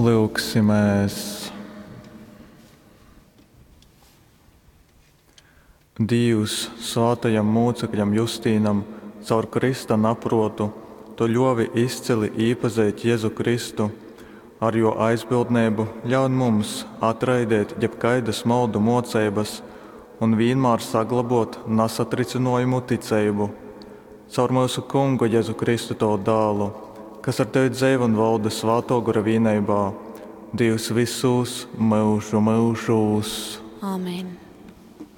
Lūksimies. Dievs, svētajam mūcekļam Justīnam, caur Krista naprotu, tu ļovi izcili īpazīt Jēzu Kristu, ar jo aizbildnību ļauj mums atraidēt jebkaidas maldu mocības un vienmēr saglabot nesatricinājumu ticību. Caur mūsu Kungu Jēzu Kristu to dēlu, kas ar tevi dzīvo un valda svētā gara vienībā, Dievs visus mūžu mūžos. Āmen.